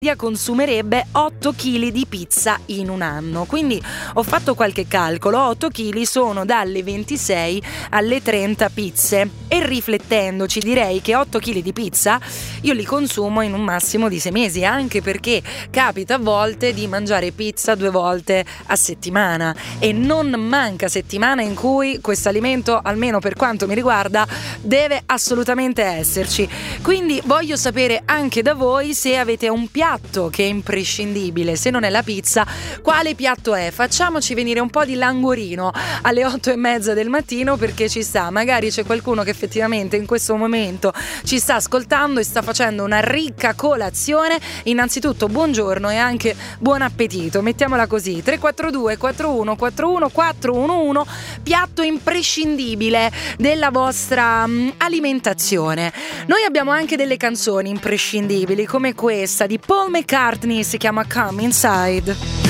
consumerebbe 8 kg di pizza in un anno. Quindi ho fatto qualche calcolo, 8 kg sono dalle 26 alle 30 pizze, e riflettendoci direi che 8 kg di pizza io li consumo in un massimo di 6 mesi, anche perché capita a volte di mangiare pizza 2 volte a settimana, e non manca settimana in cui questo alimento, almeno per quanto mi riguarda, deve assolutamente esserci. Quindi voglio sapere anche da voi se avete un piatto che è imprescindibile. Se non è la pizza, quale piatto è? Facciamoci venire un po' di languorino alle 8:30 del mattino, perché ci sta, magari c'è qualcuno che effettivamente in questo momento ci sta ascoltando e sta facendo una ricca colazione. Innanzitutto buongiorno e anche buon appetito, mettiamola così. 342 41 41 411, piatto imprescindibile della vostra alimentazione. Noi abbiamo anche delle canzoni imprescindibili come questa di Paul McCartney, si chiama Come Inside.